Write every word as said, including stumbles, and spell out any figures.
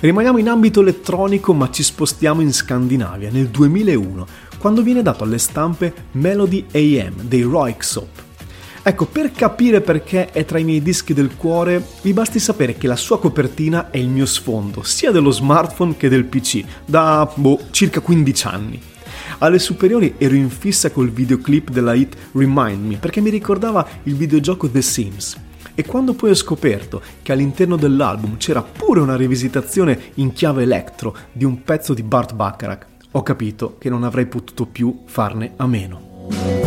Rimaniamo in ambito elettronico, ma ci spostiamo in Scandinavia nel duemilauno, quando viene dato alle stampe Melody A M dei Röyksopp. Ecco, per capire perché è tra i miei dischi del cuore, vi basti sapere che la sua copertina è il mio sfondo, sia dello smartphone che del P C, da, boh, circa quindici anni. Alle superiori ero in fissa col videoclip della hit Remind Me, perché mi ricordava il videogioco The Sims. E quando poi ho scoperto che all'interno dell'album c'era pure una rivisitazione in chiave electro di un pezzo di Burt Bacharach, ho capito che non avrei potuto più farne a meno.